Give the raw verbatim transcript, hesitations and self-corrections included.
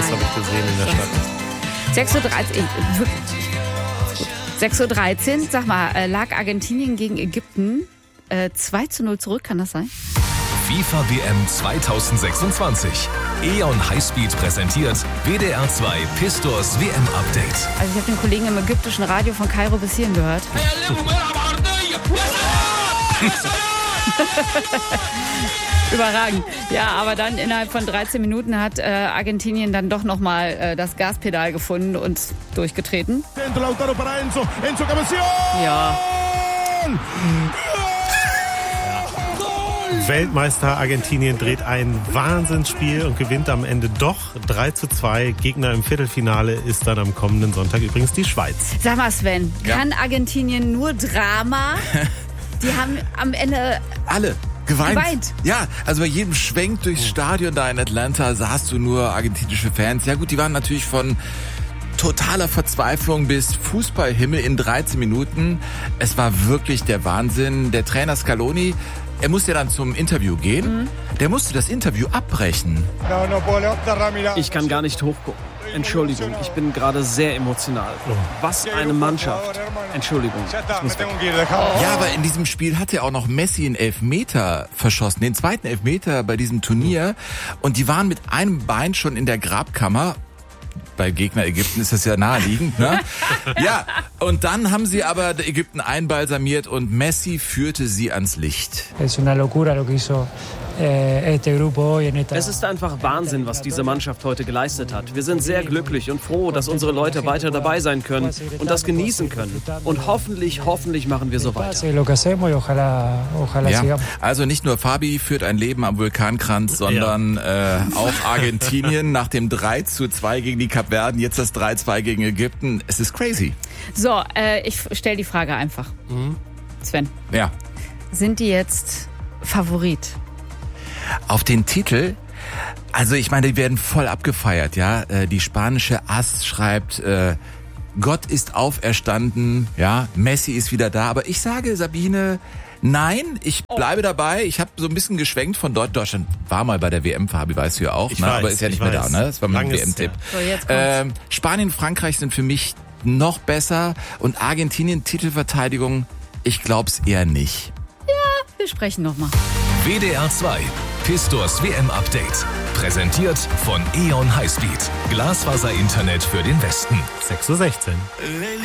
habe ich gesehen in der Stadt. sechs Uhr dreizehn, äh, wirklich. sechs Uhr dreizehn, sag mal, äh, lag Argentinien gegen Ägypten äh, zwei zu null zurück, kann das sein? FIFA W M zwanzig sechsundzwanzig. E O N Highspeed präsentiert W D R zwei Pistors W M-Update. Also ich habe den Kollegen im ägyptischen Radio von Kairo bis hierhin gehört. Überragend. Ja, aber dann innerhalb von dreizehn Minuten hat äh, Argentinien dann doch nochmal äh, das Gaspedal gefunden und durchgetreten. Ja. Weltmeister Argentinien dreht ein Wahnsinnsspiel und gewinnt am Ende doch drei zu zwei. Gegner im Viertelfinale ist dann am kommenden Sonntag übrigens die Schweiz. Sag mal, Sven, Ja. kann Argentinien nur Drama? Die haben am Ende... Alle. Geweint. Geweint. Ja, also bei jedem Schwenk durchs Stadion da in Atlanta sahst du nur argentinische Fans. Ja gut, die waren natürlich von totaler Verzweiflung bis Fußballhimmel in dreizehn Minuten. Es war wirklich der Wahnsinn. Der Trainer Scaloni, er musste ja dann zum Interview gehen. Mhm. Der musste das Interview abbrechen. Ich kann gar nicht hochgucken. Entschuldigung, ich bin gerade sehr emotional. Was eine Mannschaft. Entschuldigung, ich muss weg. Ja, aber in diesem Spiel hat er auch noch Messi einen Elfmeter verschossen, den zweiten Elfmeter bei diesem Turnier. Und die waren mit einem Bein schon in der Grabkammer. Bei Gegner Ägypten ist das ja naheliegend, ne? Ja, und dann haben sie aber Ägypten einbalsamiert und Messi führte sie ans Licht. Es una locura lo que hizo este grupo hoy en esta. Es ist einfach Wahnsinn, was diese Mannschaft heute geleistet hat. Wir sind sehr glücklich und froh, dass unsere Leute weiter dabei sein können und das genießen können. Und hoffentlich, hoffentlich machen wir so weiter. Lo que hacemos y ojalá, ojalá Ja, sigamos. also nicht nur Fabi führt ein Leben am Vulkankranz, sondern äh, auch Argentinien nach dem drei zu zwei gegen die Kapverden, jetzt das drei zwei gegen Ägypten. Es ist crazy. So, äh, ich stelle die Frage einfach. Mhm. Sven, Ja. sind die jetzt Favorit? Auf den Titel, also ich meine, die werden voll abgefeiert, ja. Äh, Die spanische As schreibt, äh, Gott ist auferstanden, ja, Messi ist wieder da. Aber ich sage, Sabine, nein, ich bleibe dabei. Ich habe so ein bisschen geschwenkt von dort. Deutschland war mal bei der W M, Fabi, weißt du ja auch, Ich ne? weiß, Aber ist ja ich nicht mehr weiß. da, ne? Das war mein Langes, W M-Tipp. So, jetzt kommt's. Ähm, Spanien, Frankreich sind für mich noch besser und Argentinien, Titelverteidigung, ich glaub's eher nicht. Wir sprechen nochmal. W D R zwei Pistors W M-Update. Präsentiert von E O N Highspeed. Glasfaser-Internet für den Westen. sechs Uhr sechzehn.